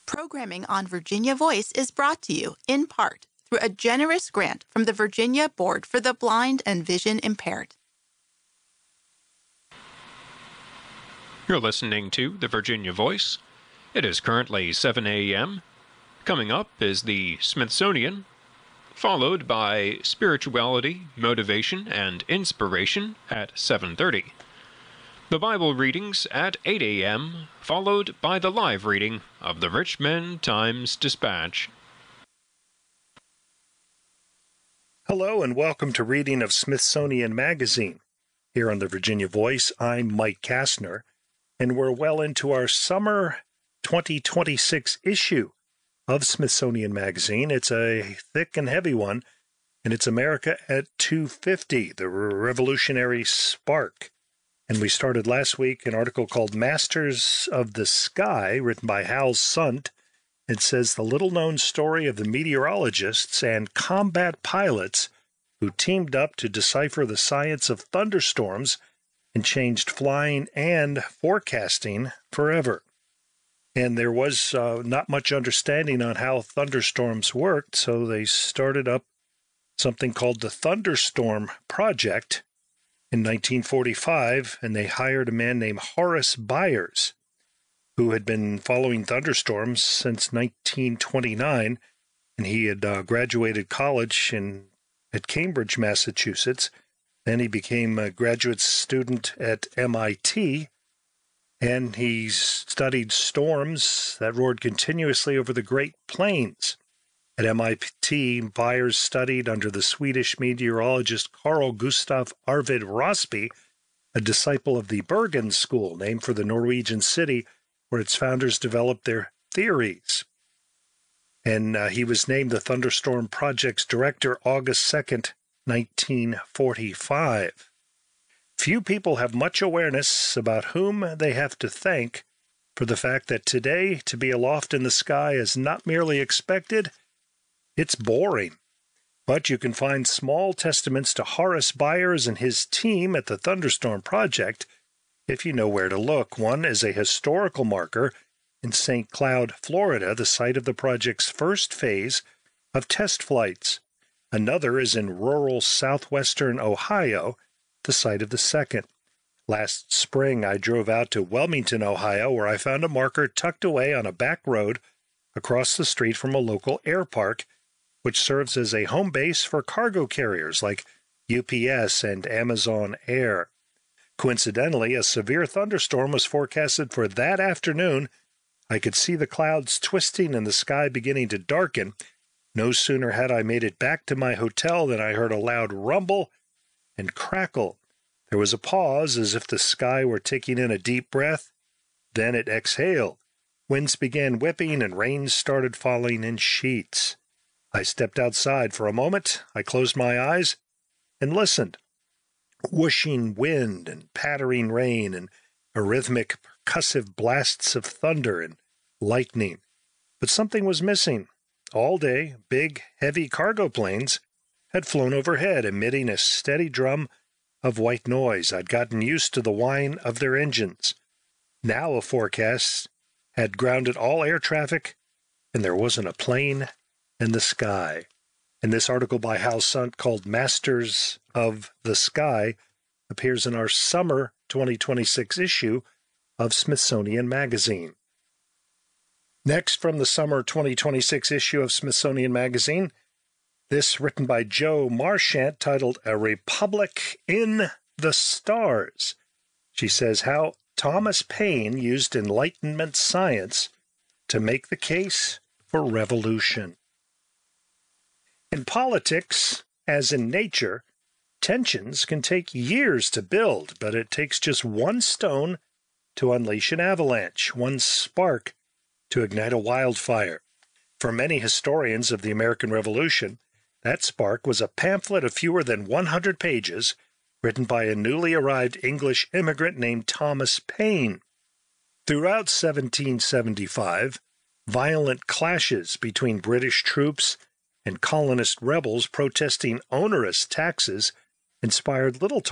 Programming on Virginia Voice is brought to you, in part, through a generous grant from the Virginia Board for the Blind and Vision Impaired. You're listening to the Virginia Voice. It is currently 7 a.m. Coming up is the Smithsonian, followed by Spirituality, Motivation, and Inspiration at 7:30. The Bible readings at 8 a.m., followed by the live reading of the Richmond Times-Dispatch. Hello and welcome to reading of Smithsonian Magazine. Here on the Virginia Voice, I'm Mike Kastner, and we're well into our summer 2026 issue of Smithsonian Magazine. It's a thick and heavy one, and it's America at 250, the Revolutionary Spark. And we started last week an article called Masters of the Sky, written by Hal Sundt. It says the little-known story of the meteorologists and combat pilots who teamed up to decipher the science of thunderstorms and changed flying and forecasting forever. And there was not much understanding on how thunderstorms worked, so they started up something called the Thunderstorm Project in 1945, and they hired a man named Horace Byers, who had been following thunderstorms since 1929, and he had graduated college at Cambridge, Massachusetts. Then he became a graduate student at MIT, and he studied storms that roared continuously over the Great Plains. At MIT, Byers studied under the Swedish meteorologist Carl Gustav Arvid Rossby, a disciple of the Bergen School, named for the Norwegian city where its founders developed their theories. And he was named the Thunderstorm Project's director August 2nd, 1945. Few people have much awareness about whom they have to thank for the fact that today to be aloft in the sky is not merely expected, it's boring. But you can find small testaments to Horace Byers and his team at the Thunderstorm Project if you know where to look. One is a historical marker in St. Cloud, Florida, the site of the project's first phase of test flights. Another is in rural southwestern Ohio, the site of the second. Last spring, I drove out to Wilmington, Ohio, where I found a marker tucked away on a back road across the street from a local air park, which serves as a home base for cargo carriers like UPS and Amazon Air. Coincidentally, a severe thunderstorm was forecasted for that afternoon. I could see the clouds twisting and the sky beginning to darken. No sooner had I made it back to my hotel than I heard a loud rumble and crackle. There was a pause, as if the sky were taking in a deep breath. Then it exhaled. Winds began whipping and rain started falling in sheets. I stepped outside for a moment. I closed my eyes and listened. Whooshing wind and pattering rain and rhythmic percussive blasts of thunder and lightning. But something was missing. All day, big, heavy cargo planes had flown overhead, emitting a steady drum of white noise. I'd gotten used to the whine of their engines. Now a forecast had grounded all air traffic, and there wasn't a plane in the sky. And this article by Hal Sundt called Masters of the Sky appears in our summer 2026 issue of Smithsonian Magazine. Next, from the summer 2026 issue of Smithsonian Magazine, this written by Joe Marchant, titled A Republic in the Stars. She says how Thomas Paine used Enlightenment science to make the case for revolution. In politics, as in nature, tensions can take years to build, but it takes just one stone to unleash an avalanche, one spark to ignite a wildfire. For many historians of the American Revolution, that spark was a pamphlet of fewer than 100 pages written by a newly arrived English immigrant named Thomas Paine. Throughout 1775, violent clashes between British troops and colonist rebels protesting onerous taxes inspired little